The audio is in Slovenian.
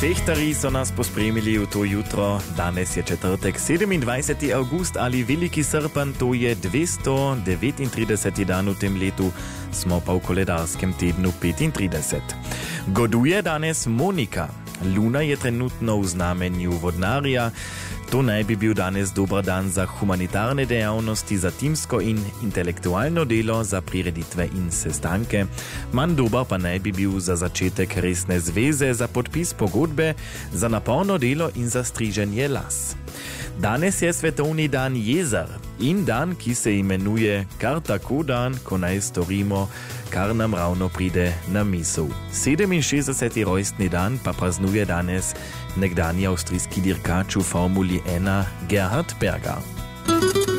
Fechtari so nas pospremili v to jutro. Danes je četrtek, 27. august ali veliki srpen, to je 239. dan v tem letu, smo pa v koledarskem tednu 35. Goduje danes Monika. Luna je trenutno v znamenju vodnarja. To naj bi bil danes dober dan za humanitarne dejavnosti, za timsko in intelektualno delo, za prireditve in sestanke. Manj dober pa naj bi bil za začetek resne zveze, za podpis pogodbe, za naporno delo in za striženje las. Danes je svetovni dan jezer in dan, ki se imenuje kar tako dan, ko naj storimo, kar nam ravno pride na misel. 67. rojstni dan pa praznuje danes nekdanji avstrijski dirkač v Formuli 1 Gerhard Berger.